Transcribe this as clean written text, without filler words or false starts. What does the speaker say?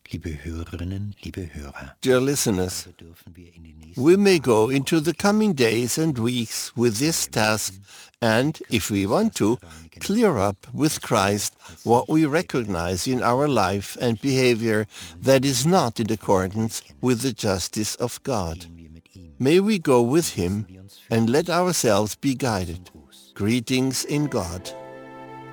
Liebe Hörerinnen, liebe Hörer, Dear listeners, dürfen wir in den nächsten we may go into the coming days and weeks with this task and, if we want to, clear up with Christ what we recognize in our life and behavior that is not in accordance with the justice of God. gehen wir mit ihm. May we go with him and let ourselves be guided. Greetings in God.